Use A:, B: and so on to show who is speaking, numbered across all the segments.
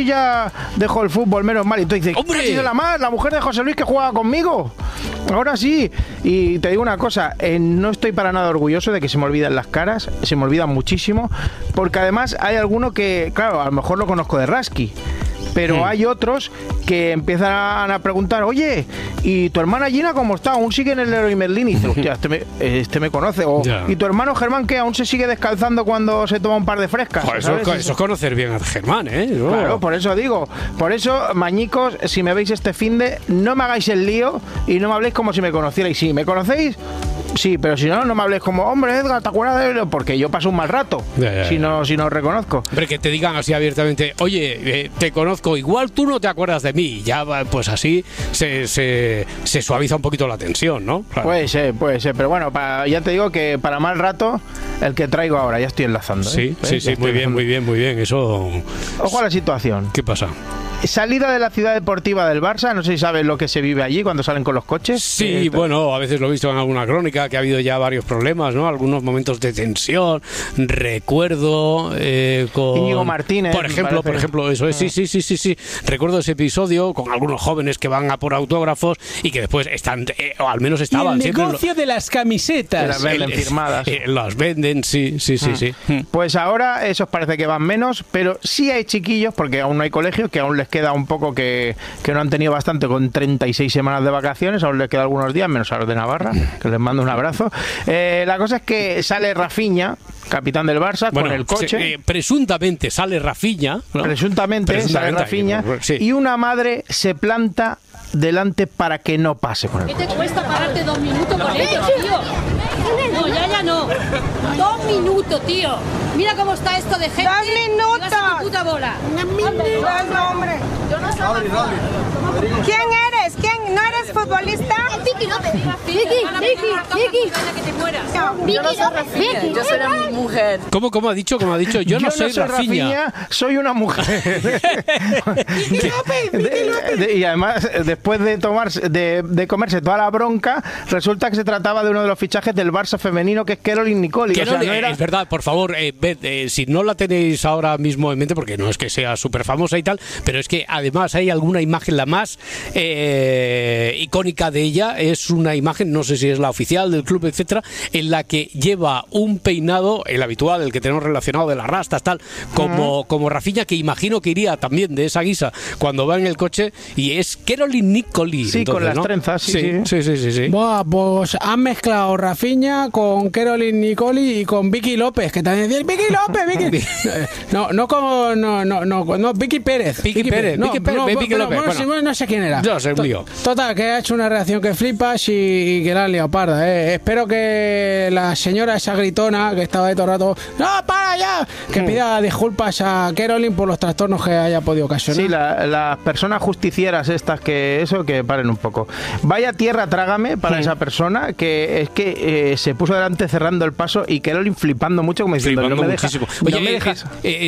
A: Luis ya dejó el fútbol, menos mal. Y tú dices,
B: ¡hombre!
A: ¿Ha sido la mujer de José Luis que jugaba conmigo? Ahora sí. Y te digo una cosa, no estoy para nada orgulloso de que se me olvidan las caras, se me olvidan muchísimo, porque además hay alguno que, claro, a lo mejor lo conozco de Rasky, pero hay otros que empiezan a preguntar, oye, ¿y tu hermana Gina cómo está? ¿Aún sigue en el Leroy Merlin? Y dice, hostia, este me conoce. O, ¿y tu hermano Germán qué? ¿Aún se sigue descalzando cuando se toma un par de frescas?
B: Pues eso es conocer bien a Germán, ¿eh? No.
A: Claro, por eso digo. Por eso, mañicos, si me veis este finde, no me hagáis el lío y no me habléis como si me conocierais. Si me conocéis, sí, pero si no, no me habléis como, hombre, Edgar, ¿te acuerdas de él? Porque yo paso un mal rato, si no os reconozco.
B: Hombre, que te digan así abiertamente, oye, te conozco, igual tú no te acuerdas de mí. Ya, pues así se suaviza un poquito la tensión, ¿no? Claro.
A: Puede ser, pero bueno, ya te digo que para mal rato, el que traigo ahora, ya estoy enlazando.
B: Sí, muy bien, eso...
A: Ojo a la situación.
B: ¿Qué pasa?
A: Salida de la ciudad deportiva del Barça, no sé si sabes lo que se vive allí cuando salen con los coches.
B: Sí, bueno, a veces lo he visto en alguna crónica, que ha habido ya varios problemas, ¿no? Algunos momentos de tensión, recuerdo con...
A: Íñigo Martínez.
B: Por ejemplo, eso es, sí. Recuerdo ese episodio con algunos jóvenes que van a por autógrafos y que después están, o al menos estaban...
C: Y el negocio de las camisetas.
A: Las venden firmadas.
B: Las venden, sí.
A: Pues ahora esos parece que van menos, pero sí hay chiquillos, porque aún no hay colegio, que aún les queda un poco que no han tenido bastante con 36 semanas de vacaciones, aún les queda algunos días, menos a los de Navarra, que les mando un abrazo. La cosa es que sale Rafinha, capitán del Barça, con el coche.
B: Presuntamente sale Rafinha, ¿no?
A: Presuntamente sale Rafinha, sí. Y una madre se planta delante para que no pase con el coche.
D: ¿Qué te cuesta pararte 2 minutos con ellos, tío? No, ya no. 2 minutos, tío. Mira cómo está esto de gente.
E: 2 minutos.
D: Vas a tu puta bola.
E: No, hombre.
D: Yo no sé.
E: ¿Quién eres? ¿Quién? ¿No eres futbolista?
D: Vicky López. Vicky. Que te mueras.
F: Yo no soy Rafinha, yo soy una mujer.
B: ¿Cómo ha dicho? Yo no soy Rafinha,
A: soy una mujer. Y además, después de comerse toda la bronca, resulta que se trataba de uno de los fichajes del Barça femenino, que es Caroline Nicoli.
B: O sea, no era... Es verdad, por favor, si no la tenéis ahora mismo en mente, porque no es que sea súper famosa y tal, pero es que además hay alguna imagen, la más icónica de ella, es una imagen, no sé si es la oficial del club, etcétera, en la que lleva un peinado, el habitual, el que tenemos relacionado de las rastas, tal, como Rafinha, que imagino que iría también de esa guisa cuando va en el coche, y es Caroline Nicoli.
A: Sí, entonces, con las trenzas, sí.
C: Buah, pues han mezclado Rafinha con Caroline Nicoli y con Vicky López, que también decía Vicky López, no, Vicky Pérez.
B: Vicky Pérez.
C: Bueno, no sé quién era.
B: Yo sé, lío.
C: Total, que ha hecho una reacción que flipas y que la han liado parda, Espero que la señora esa gritona que estaba ahí todo el rato, ¡no, para ya! Que pida disculpas a Caroline por los trastornos que haya podido ocasionar.
A: Sí, las personas justicieras estas que paren un poco. Vaya tierra trágame para esa persona, que es que se puso delante cerrando el paso y Caroline flipando mucho, como diciendo, no me dejas.
B: Oye,
A: no me dejas.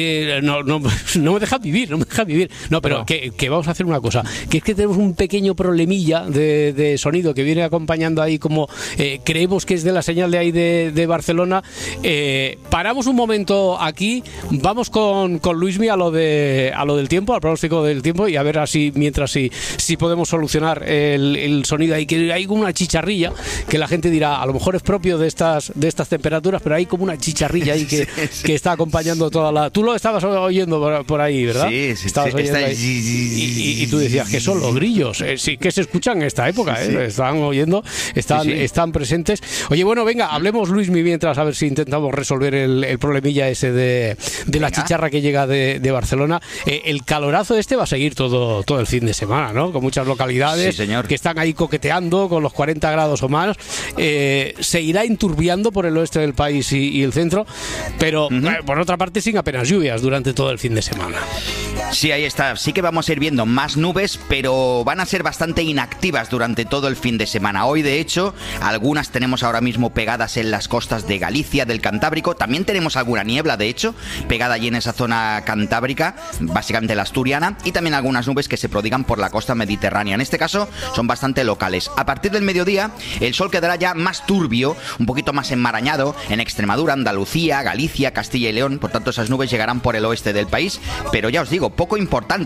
B: No me dejas vivir. No, pero que vamos a hacer una cosa, que es que tenemos un pequeño problemilla de sonido que viene acompañando ahí, como creemos que es de la señal de ahí de Barcelona. Paramos un momento aquí, vamos con Luismi a lo del tiempo, al pronóstico del tiempo, y a ver así mientras si podemos solucionar el sonido ahí, que hay como una chicharrilla que la gente dirá, a lo mejor es propio de estas temperaturas, pero hay como una chicharrilla ahí que está acompañando toda la... Tú lo estabas oyendo por ahí, ¿verdad?
G: Sí.
B: Estabas oyendo ahí. Y tú decías que son los grillos, sí, que se escuchan en esta época, están oyendo, están presentes. Oye, bueno, venga, hablemos, Luismi, mientras, a ver si intentamos resolver el problemilla ese de la chicharra que llega de Barcelona. El calorazo va a seguir todo el fin de semana, ¿no? Con muchas localidades que están ahí coqueteando con los 40 grados o más. Se irá enturbiando por el oeste del país y el centro, pero por otra parte sin apenas lluvias durante todo el fin de semana.
G: Sí, ahí está. Sí que vamos a ir viendo más nubes, pero van a ser bastante inactivas durante todo el fin de semana. Hoy, de hecho, algunas tenemos ahora mismo pegadas en las costas de Galicia, del Cantábrico. También tenemos alguna niebla, de hecho, pegada allí en esa zona cantábrica, básicamente la asturiana, y también algunas nubes que se prodigan por la costa mediterránea. En este caso, son bastante locales. A partir del mediodía, el sol quedará ya más turbio, un poquito más enmarañado en Extremadura, Andalucía, Galicia, Castilla y León. Por tanto, esas nubes llegarán por el oeste del país, pero ya os digo, poco importante